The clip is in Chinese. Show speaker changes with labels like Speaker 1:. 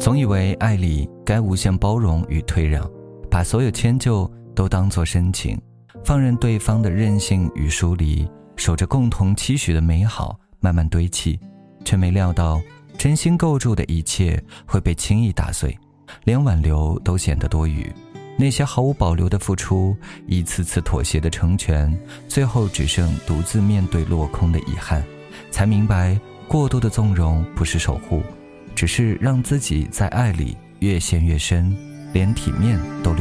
Speaker 1: 总以为爱里该无限包容与退让，把所有迁就都当作深情，放任对方的任性与疏离，守着共同期许的美好慢慢堆砌，却没料到真心构筑的一切会被轻易打碎，连挽留都显得多余。那些毫无保留的付出，一次次妥协的成全，最后只剩独自面对落空的遗憾。才明白，过度的纵容不是守护，只是让自己在爱里越陷越深，连体面都留